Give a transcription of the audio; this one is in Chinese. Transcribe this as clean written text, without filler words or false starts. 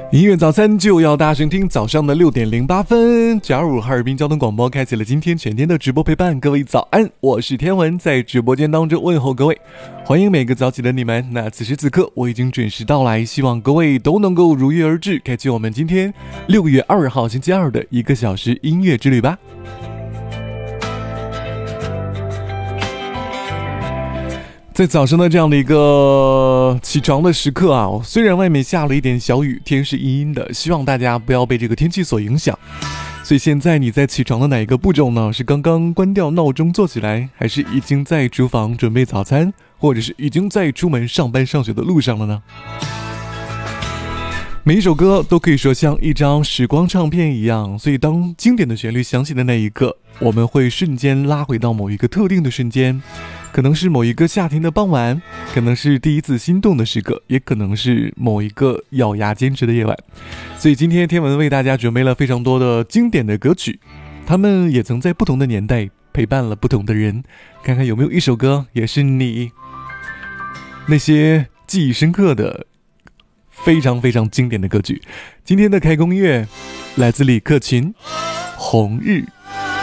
音乐早餐就要大声听，早上的6:08，加入哈尔滨交通广播，开启了今天全天的直播陪伴。各位早安，我是天文，在直播间当中问候各位，欢迎每个早起的你们。那此时此刻我已经准时到来，希望各位都能够如约而至，开启我们今天6月2号星期二的1个小时音乐之旅吧。在早上的这样的一个起床的时刻啊，虽然外面下了一点小雨，天是阴阴的，希望大家不要被这个天气所影响。所以现在你在起床的哪一个步骤呢？是刚刚关掉闹钟坐起来，还是已经在厨房准备早餐，或者是已经在出门上班上学的路上了呢？每一首歌都可以说像一张时光唱片一样，所以当经典的旋律响起的那一刻，我们会瞬间拉回到某一个特定的瞬间，可能是某一个夏天的傍晚，可能是第一次心动的时刻，也可能是某一个咬牙坚持的夜晚。所以今天天文为大家准备了非常多的经典的歌曲，他们也曾在不同的年代陪伴了不同的人，看看有没有一首歌也是你那些记忆深刻的非常非常经典的歌曲。今天的开工乐来自李克勤《红日》。